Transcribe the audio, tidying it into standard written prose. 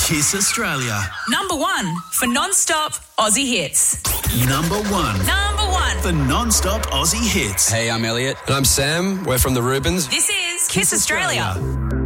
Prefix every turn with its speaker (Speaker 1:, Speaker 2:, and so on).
Speaker 1: Kiss Australia.
Speaker 2: Number 1 for non-stop Aussie hits.
Speaker 1: Number 1 for non-stop Aussie hits.
Speaker 3: Hey, I'm Elliot. And I'm Sam. We're from the Rubens.
Speaker 2: This is Kiss Australia.